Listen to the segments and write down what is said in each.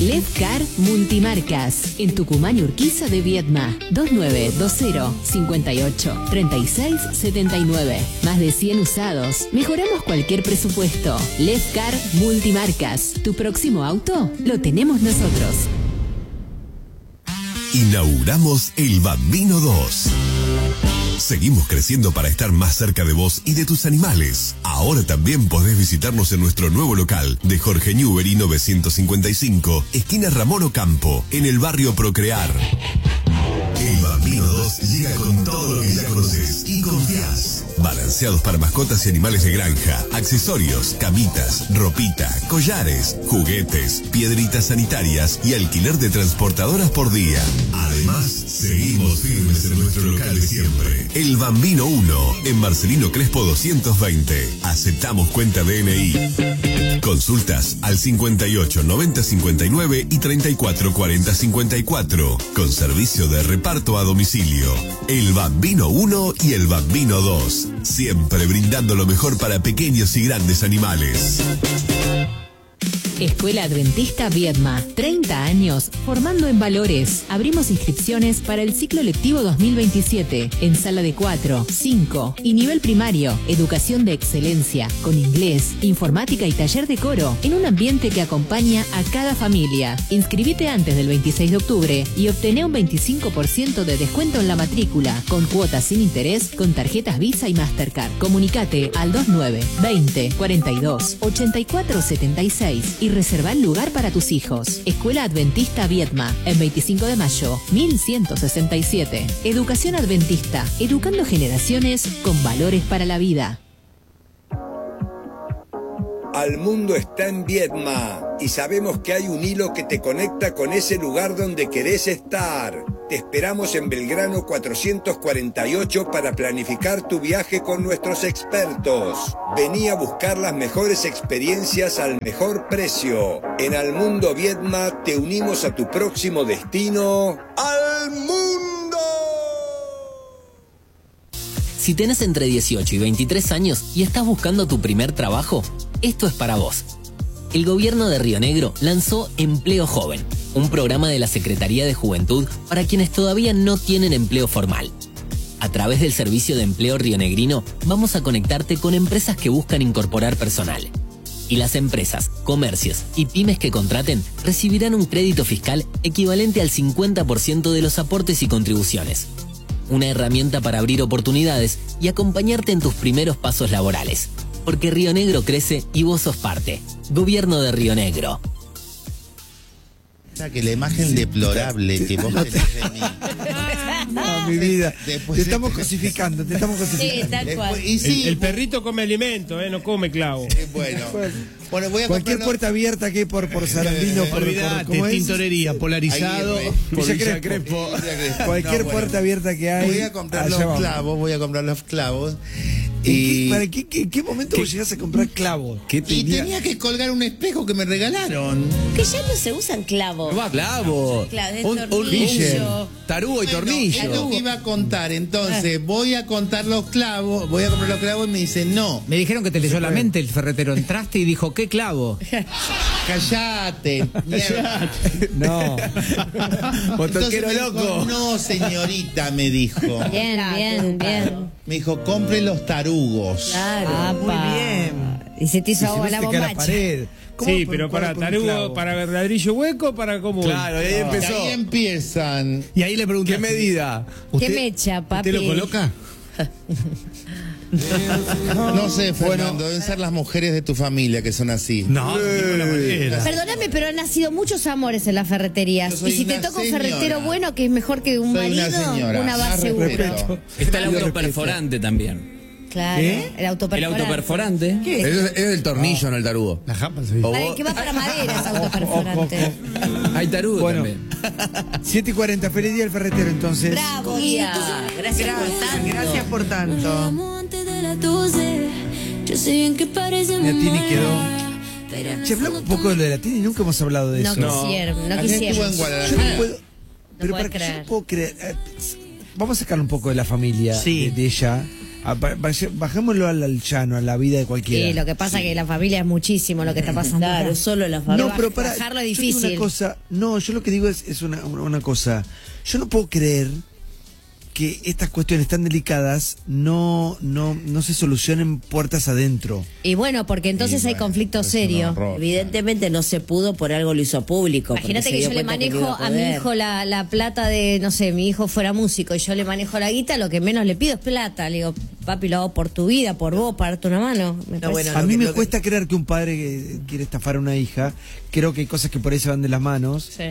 Levcar Multimarcas. En Tucumán y Urquiza de Viedma. 2920-58-3679. Más de 100 usados. Mejoramos cualquier presupuesto. Levcar Multimarcas. Tu próximo auto lo tenemos nosotros. Inauguramos el Bambino 2. Seguimos creciendo para estar más cerca de vos y de tus animales. Ahora también podés visitarnos en nuestro nuevo local de Jorge Newbery 955, esquina Ramón Ocampo, en el barrio Procrear. El Bambino 2 llega con todo lo que ya conoces y confías. Balanceados para mascotas y animales de granja, accesorios, camitas, ropita, collares, juguetes, piedritas sanitarias y alquiler de transportadoras por día. Además, seguimos firmes en nuestro local de siempre. El Bambino 1, en Marcelino Crespo 220. Aceptamos cuenta DNI. Consultas al 58 90 59 y 34 40 54. Con servicio de reparto a domicilio. El Bambino 1 y el Bambino 2. Siempre brindando lo mejor para pequeños y grandes animales. Escuela Adventista Viedma, 30 años formando en valores. Abrimos inscripciones para el ciclo lectivo 2027 en sala de 4, 5 y nivel primario. Educación de excelencia con inglés, informática y taller de coro en un ambiente que acompaña a cada familia. Inscribite antes del 26 de octubre y obtené un 25% de descuento en la matrícula con cuotas sin interés con tarjetas Visa y Mastercard. Comunicate al 29 20 42 84 76 y reserva el lugar para tus hijos. Escuela Adventista Viedma, en 25 de mayo, 1167. Educación Adventista, educando generaciones con valores para la vida. Al mundo está en Viedma y sabemos que hay un hilo que te conecta con ese lugar donde querés estar. Te esperamos en Belgrano 448 para planificar tu viaje con nuestros expertos. Vení a buscar las mejores experiencias al mejor precio. En Al Mundo Viedma te unimos a tu próximo destino. ¡Al mundo! Si tenés entre 18 y 23 años y estás buscando tu primer trabajo, esto es para vos. El gobierno de Río Negro lanzó Empleo Joven, un programa de la Secretaría de Juventud para quienes todavía no tienen empleo formal. A través del Servicio de Empleo Rionegrino vamos a conectarte con empresas que buscan incorporar personal. Y las empresas, comercios y pymes que contraten recibirán un crédito fiscal equivalente al 50% de los aportes y contribuciones. Una herramienta para abrir oportunidades y acompañarte en tus primeros pasos laborales. Porque Río Negro crece y vos sos parte. Gobierno de Río Negro. Que la imagen deplorable que vos tenés de mí. No, mi vida. Te estamos cosificando, te estamos cosificando. Sí, tal cual. Y sí, el perrito come alimento, no come clavo. Bueno, voy a cualquier puerta abierta que hay por Sarandino, por tintorería, polarizado, Villa Crespo. Cualquier puerta abierta que hay. Voy a comprar los clavos. ¿En qué momento vos llegás a comprar clavos? Y tenía que colgar un espejo que me regalaron. Que ya no se usan clavos. No va clavo. Un tornillo. Tarugo y tornillo. Es lo que iba a contar. Entonces, voy a contar los clavos, voy a comprar los clavos y me dice no. Me dijeron que te leyó la mente el ferretero. Entraste y dijo, ¿qué clavo? Callate. No. Motoquero loco. No, señorita, me dijo. Bien. Me dijo, compre los tarugos. Claro. Muy bien. Y se te hizo agua la bombacha. Sí, pero para tarugo, para ladrillo hueco, para común. Claro, y ahí empezó. Ahí empiezan. Y ahí le pregunté, ¿qué medida? ¿Qué mecha, papi? ¿Usted lo coloca? No sé, Fernando, deben ser las mujeres de tu familia que son así. No, de ninguna manera. Perdóname, pero han nacido muchos amores en las ferreterías. Y si te toca un ferretero bueno, que es mejor que un marido, una va seguro. Está el autoperforante también. Claro, el autoperforante. ¿Qué es el tornillo, no el tarugo? La japa, sí. Que va para madera es autoperforante. Hay tarugo también. 7:40, feliz día del ferretero, entonces. Bravo, Guía. Gracias por tanto. Latini quedó. Che, hablamos un poco de lo de Latini, nunca hemos hablado de eso. No quisieron. Estuvo en Guadalajara. Pero para que yo no puedo creer. Vamos a sacar un poco de la familia de ella. Bajémoslo al llano, a la vida de cualquiera. Sí, lo que pasa es que la familia es muchísimo lo que está pasando. Claro, solo la familia. No, pero para bajarlo es difícil. Una cosa, no, yo lo que digo es una cosa. Yo no puedo creer que estas cuestiones tan delicadas no se solucionen puertas adentro. Y bueno, porque entonces hay conflicto serio. Evidentemente no se pudo, por algo lo hizo público. Imagínate que yo le manejo a mi hijo la plata de, no sé, mi hijo fuera músico y yo le manejo la guita, lo que menos le pido es plata. Le digo, papi, lo hago por tu vida, por vos, para darte una mano. A mí me cuesta creer que un padre que quiere estafar a una hija, creo que hay cosas que por ahí se van de las manos. Sí.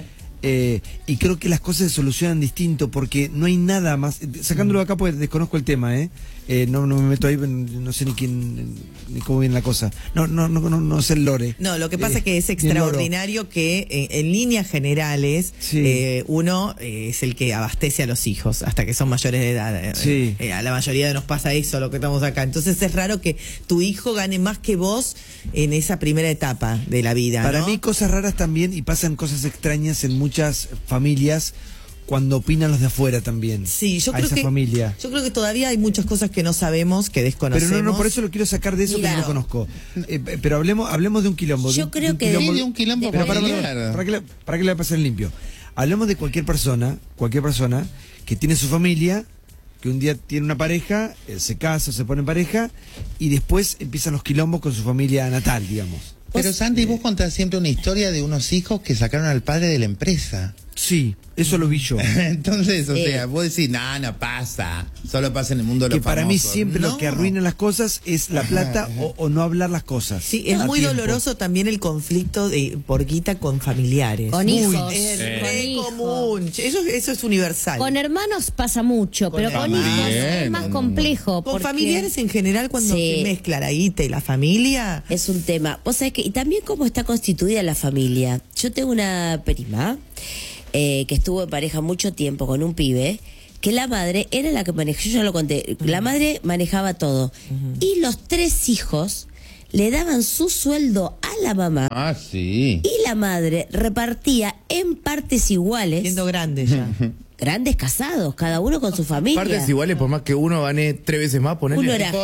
Y creo que las cosas se solucionan distinto porque no hay nada más, sacándolo de acá porque desconozco el tema, no me meto ahí, no sé ni cómo viene la cosa, no sé el lore. No, lo que pasa es que es extraordinario que en líneas generales uno es el que abastece a los hijos hasta que son mayores de edad. Sí. A la mayoría nos pasa eso, lo que estamos acá. Entonces es raro que tu hijo gane más que vos en esa primera etapa de la vida. Para ¿no? mí cosas raras también, y pasan cosas extrañas en muchas familias cuando opinan los de afuera también. Sí, yo creo que todavía hay muchas cosas que no sabemos, que desconocemos. Pero no, por eso lo quiero sacar de eso que no conozco. Pero hablemos de un quilombo. Yo creo que de un quilombo para que le pasen limpio. Hablemos de cualquier persona que tiene su familia, que un día tiene una pareja, se casa, se pone en pareja y después empiezan los quilombos con su familia natal, digamos. Pero Sandy, vos contás siempre una historia de unos hijos que sacaron al padre de la empresa. Sí, eso lo vi yo. Entonces, o sea, vos decís, no pasa. Solo pasa en el mundo de los famosos. Que para mí siempre lo que arruina las cosas es la plata o no hablar las cosas. Sí, es muy doloroso también el conflicto por guita con familiares. Con hijos. Es re común. Eso es universal. Con hermanos pasa mucho, pero con hijos es más complejo. Con familiares en general, cuando se mezcla la guita y la familia. Es un tema. Vos sabés que, y también cómo está constituida la familia. Yo tengo una prima que estuvo en pareja mucho tiempo con un pibe, que la madre era la que manejaba, yo ya lo conté, la madre manejaba todo. Y los 3 hijos le daban su sueldo a la mamá. Ah, sí. Y la madre repartía en partes iguales. Siendo grandes ya. Grandes casados, cada uno con su familia. Partes iguales, por más que uno gane 3 veces más, ponele. Uno era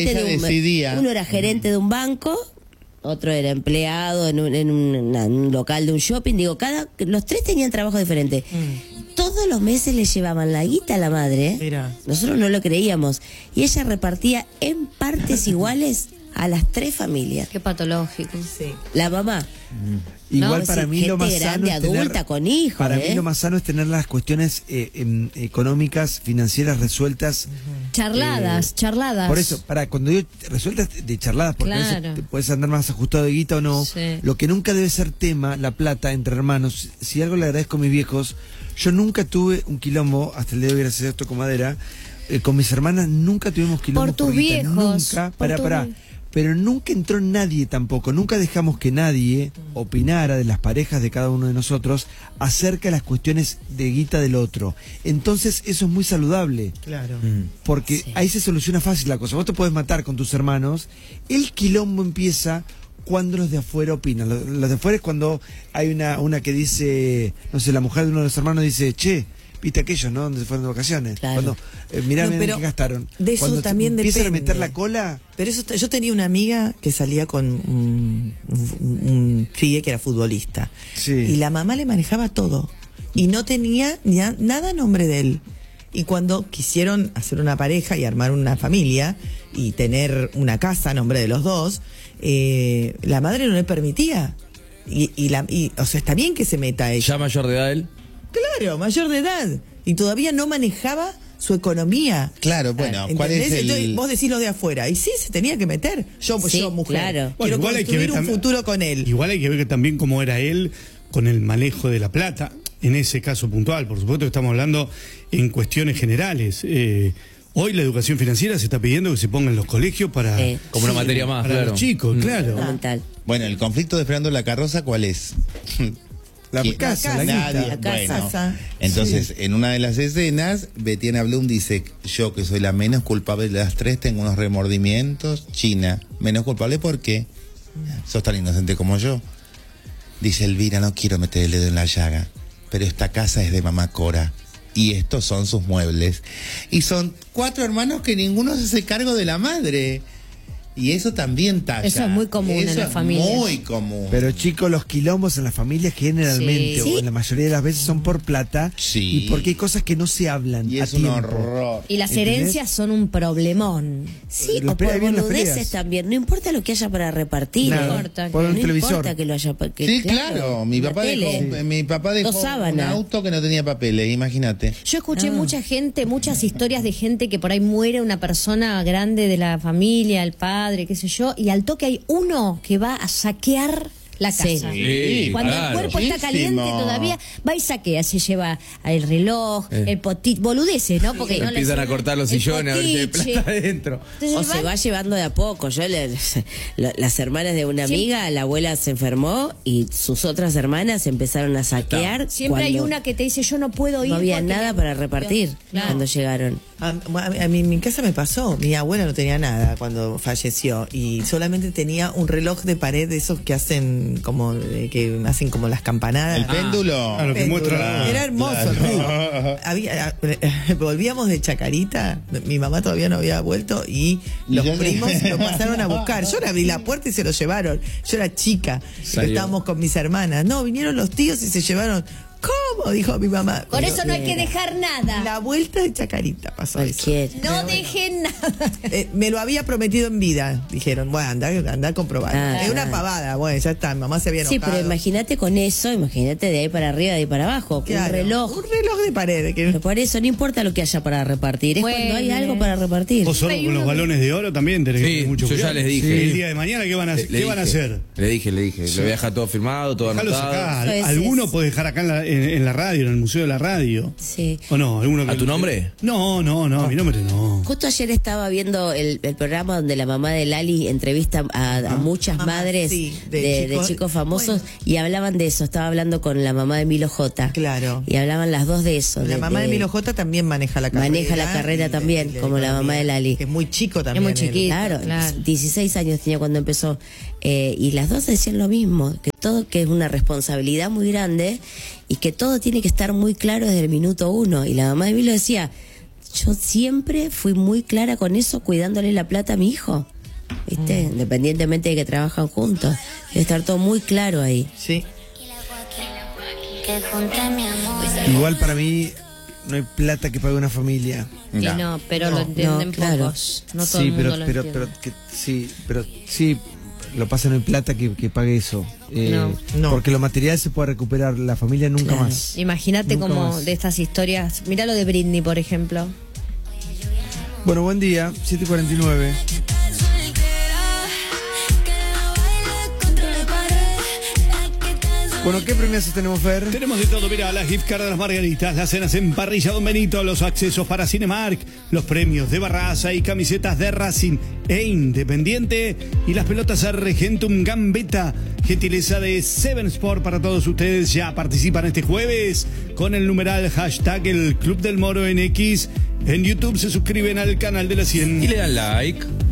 gerente de un banco, otro era empleado en un local de un shopping. Digo, los 3 tenían trabajo diferente. Todos los meses le llevaban la guita a la madre. Mira. Nosotros no lo creíamos. Y ella repartía en partes iguales a las 3 familias. Qué patológico. Sí. La mamá. Igual para mí lo más sano es adulta con hijos. Para mí lo más sano es tener las cuestiones económicas, financieras resueltas. Charladas. Por eso, cuando digo resueltas de charladas, porque a veces te puedes andar más ajustado de guita o no. Sí. Lo que nunca debe ser tema, la plata entre hermanos. Si algo le agradezco a mis viejos, yo nunca tuve un quilombo, hasta el día de hoy, gracias a esto con madera, con mis hermanas nunca tuvimos quilombo. Por tus viejos. Nunca, pero nunca entró nadie tampoco, nunca dejamos que nadie opinara de las parejas de cada uno de nosotros acerca de las cuestiones de guita del otro. Entonces eso es muy saludable. Claro. Porque ahí se soluciona fácil la cosa. Vos te podés matar con tus hermanos, el quilombo empieza cuando los de afuera opinan. Los de afuera es cuando hay una que dice, no sé, la mujer de uno de los hermanos dice, che, viste aquellos, ¿no? Donde se fueron de vacaciones. Claro. Cuando, mirá qué gastaron. De eso cuando también empiezan depende. a meter la cola. Pero eso, yo tenía una amiga que salía con un pibe que era futbolista. Sí. Y la mamá le manejaba todo. Y no tenía nada a nombre de él. Y cuando quisieron hacer una pareja y armar una familia y tener una casa a nombre de los dos, la madre no le permitía. O sea, está bien que se meta ella. ¿Ya mayor de edad él? Claro, mayor de edad. Y todavía no manejaba su economía. Claro, bueno, ¿cuál es el...? Entonces, vos decís lo de afuera. Y sí, se tenía que meter. Yo mujer. Claro. Quiero construir un futuro con él. Igual hay que ver que también cómo era él con el manejo de la plata, en ese caso puntual. Por supuesto que estamos hablando en cuestiones generales. Hoy la educación financiera se está pidiendo que se ponga en los colegios para... como una materia más, para los chicos, claro. Fundamental. Bueno, el conflicto de Fernando la Carroza, ¿cuál es? La casa. Bueno, entonces, en una de las escenas, Betiana Blum dice, yo que soy la menos culpable de las 3, tengo unos remordimientos. China, menos culpable porque sos tan inocente como yo. Dice Elvira, no quiero meter el dedo en la llaga, pero esta casa es de mamá Cora. y estos son sus muebles. Y son 4 hermanos que ninguno se hace cargo de la madre. Y eso también talla. Eso es muy común en las familias. Muy común. Pero chicos, los quilombos en las familias generalmente, Sí. o en la mayoría de las veces, son por plata. Sí. Y porque hay cosas que no se hablan Y a es un tiempo. horror. Y las ¿Entendés? herencias son un problemón. Sí, Las o peleas, por bien las boludeces peleas. también. No importa lo que haya para repartir. Nada. No importa Por un no televisor. importa que lo haya. Que, Sí, claro. Mi una papá tele. dejó Dos un sábanas. auto que no tenía papeles, imagínate. Yo escuché muchas historias de gente que por ahí muere una persona grande de la familia, el padre, qué sé yo, y al toque hay uno que va a saquear la casa. Sí, Cuando claro. el cuerpo está caliente Muchísimo. todavía, va y saquea, se lleva el reloj, el potito, boludeces, ¿no? Porque no le Empiezan a hacen cortar los el sillones a ver si hay potiche. plata adentro. Entonces O se van- va llevando de a poco. Las hermanas de una Siempre- amiga, la abuela se enfermó y sus otras hermanas empezaron a saquear. Siempre hay cuando una que te dice, yo no puedo ir. no había porque nada me- para repartir Claro. cuando llegaron. A mí en mi casa me pasó, mi abuela no tenía nada cuando falleció y solamente tenía un reloj de pared de esos que hacen como las campanadas. El péndulo. Claro, que muestra. Era hermoso. Volvíamos de Chacarita, mi mamá todavía no había vuelto y Y los ya- primos lo pasaron a buscar. Yo le abrí la puerta y se lo llevaron. Yo era chica, Salió. estábamos con mis hermanas. No, vinieron los tíos y se llevaron. ¿Cómo? Dijo mi mamá. Con eso no hay que Cualquiera. dejar nada. La vuelta de Chacarita pasó eso. Cualquier. No dejen nada. Me lo había prometido en vida. Dijeron, bueno, anda a comprobar. Ah, es una claro. pavada. Bueno, ya está. Mi mamá se había Sí, enojado. pero imagínate con eso, imagínate de ahí para arriba, de ahí para abajo. Claro, Un reloj. Un reloj de pared. Pero por eso no importa lo que haya para repartir, es Bueno. cuando hay algo para repartir. O solo Hay con los uno que- balones de oro también tenés que Sí, tener mucho yo cuidado. ya les dije. El día de mañana, ¿qué van a, Le ¿qué van a dije, hacer? Le dije. Lo voy a dejar todo firmado, todo Dejalos anotado. acá. Eso es- Alguno podés dejar acá en la radio, en el Museo de la Radio. Sí. ¿O no? ¿Alguno que- ¿A tu nombre? No, a mi nombre no. Justo ayer estaba viendo el programa donde la mamá de Lali entrevista a muchas Mamá, madres sí, de chicos famosos y hablaban de eso. Estaba hablando con la mamá de Milo J. Claro. Y hablaban las dos de eso. La mamá de Milo J también maneja la carrera. Maneja la carrera también, como la mamá de Lali. Que es muy chico también. muy él. chiquito. Claro, Claro. 16 años tenía cuando empezó. Y las dos decían lo mismo, que todo que es una responsabilidad muy grande y que todo tiene que estar muy claro desde el minuto 1. Y la mamá de Milo decía, yo siempre fui muy clara con eso, cuidándole la plata a mi hijo. ¿Viste? Independientemente de que trabajan juntos. Debe estar todo muy claro ahí. Sí. Igual para mí no hay plata que pague una familia. Y no, pero lo entienden claro. pocos. No todo Sí, el mundo pero, lo pero, entiende. pero sí, lo pasa, no hay plata que pague eso. No. Porque lo material se puede recuperar, la familia nunca Claro. más. Imagínate Nunca como más. de estas historias. Mira lo de Britney, por ejemplo. Bueno, buen día, 7:49. Bueno, ¿qué premios tenemos, Fer? Tenemos de todo, mira, las gift cards de las margaritas, las cenas en parrilla Don Benito, los accesos para Cinemark, los premios de Barraza y camisetas de Racing e Independiente y las pelotas Argentum Gambetta, gentileza de Seven Sport para todos ustedes. Ya participan este jueves con el numeral hashtag el Club del Moro en X. En YouTube se suscriben al canal de la 100. Y le dan like.